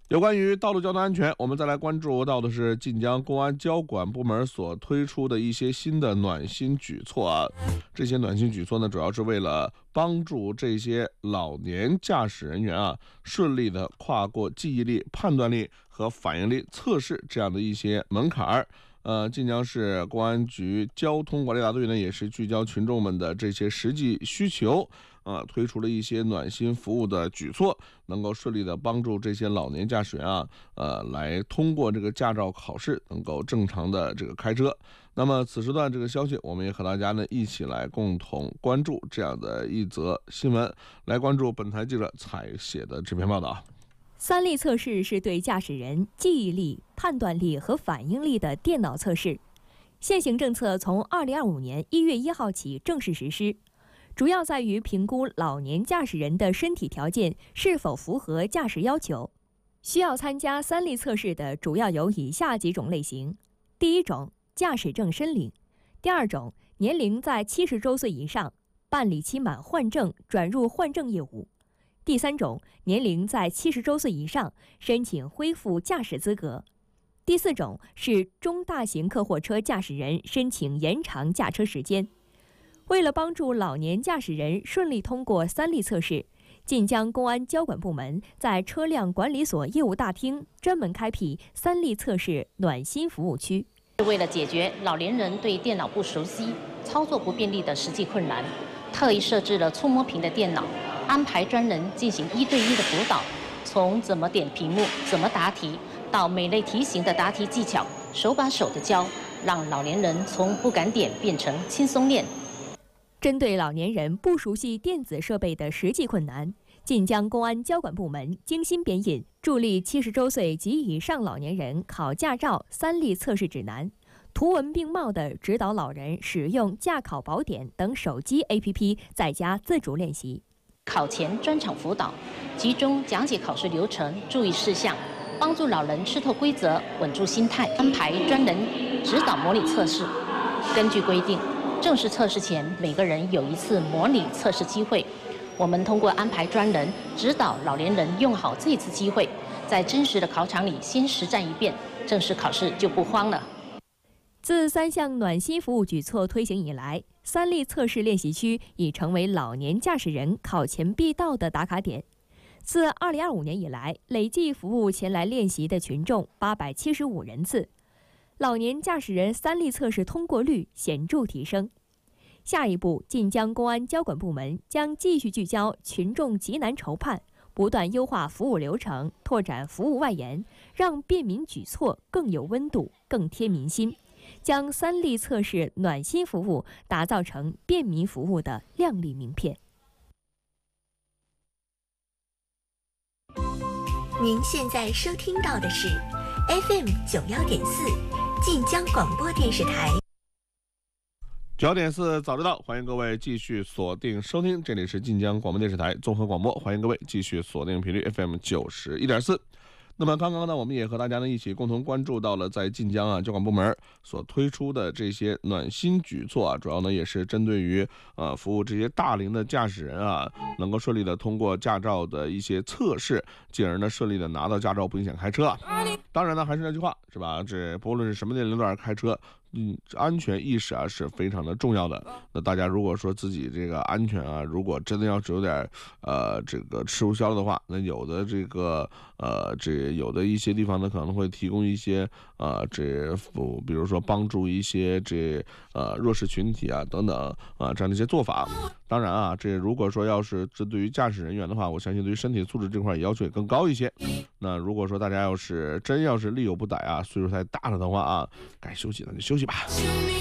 有关于道路交通安全，我们再来关注到的是晋江公安交管部门所推出的一些新的暖心举措啊。这些暖心举措呢，主要是为了帮助这些老年驾驶人员啊，顺利的跨过记忆力、判断力和反应力测试这样的一些门槛儿。晋江市公安局交通管理大队呢，也是聚焦群众们的这些实际需求，推出了一些暖心服务的举措，能够顺利的帮助这些老年驾驶员来通过这个驾照考试，能够正常的这个开车。那么此时段这个消息，我们也和大家呢一起来共同关注这样的一则新闻，来关注本台记者采写的这篇报道。 三力测试是对驾驶人记忆力、判断力和反应力的电脑测试。现行政策从2025年1月1号起正式实施，主要在于评估老年驾驶人的身体条件是否符合驾驶要求。需要参加三力测试的主要有以下几种类型：第一种，驾驶证申领；第二种，年龄在70周岁以上，办理期满换证转入换证业务；第三种，年龄在70周岁以上，申请恢复驾驶资格；第四种是中大型客货车驾驶人申请延长驾车时间。为了帮助老年驾驶人顺利通过三力测试，晋江公安交管部门在车辆管理所业务大厅专门开辟三力测试暖心服务区。 为了解决老年人对电脑不熟悉、操作不便利的实际困难，特意设置了触摸屏的电脑，安排专人进行1对1的辅导，从怎么点屏幕、怎么答题，到每类题型的答题技巧，手把手的教，让老年人从不敢点变成轻松练。 针对老年人不熟悉电子设备的实际困难，晋江公安交管部门精心编印助力70周岁及以上老年人考驾照三力测试指南，图文并茂地指导老人使用驾考宝典等手机 APP 在家自主练习。 考前专场辅导，集中讲解考试流程、注意事项，帮助老人吃透规则、稳住心态。安排专人指导模拟测试。根据规定，正式测试前每个人有1次模拟测试机会。我们通过安排专人指导老年人用好这次机会，在真实的考场里先实战一遍，正式考试就不慌了。 自3项暖心服务举措推行以来，三力测试练习区已成为老年驾驶人考前必到的打卡点。自2025年以来，累计服务前来练习的群众875人次，老年驾驶人三力测试通过率显著提升。下一步，晋江公安交管部门将继续聚焦群众急难愁盼，不断优化服务流程，拓展服务外延，让便民举措更有温度、更贴民心，将三力测试暖心服务打造成便民服务的亮丽名片。 您现在收听到的是 FM 91.4晋江广播电视台。 9.4早知道，欢迎各位继续锁定收听，这里是晋江广播电视台综合广播，欢迎各位继续锁定频率 FM 91.4。那么刚刚呢，我们也和大家呢一起共同关注到了在晋江交管部门所推出的这些暖心举措主要呢也是针对于服务这些大龄的驾驶人能够顺利的通过驾照的一些测试，进而呢顺利的拿到驾照，不影响开车当然呢，还是那句话是吧？这不论是什么年龄段开车，安全意识是非常的重要的。那大家如果说自己这个安全如果真的要是有点这个吃不消的话，那有的这个有的一些地方呢可能会提供一些比如说帮助一些弱势群体等等这样的一些做法。当然这如果说要是针对于驾驶人员的话，我相信对于身体素质这块要求也更高一些。那如果说大家要是力有不逮岁数太大了的话该休息那就休息吧。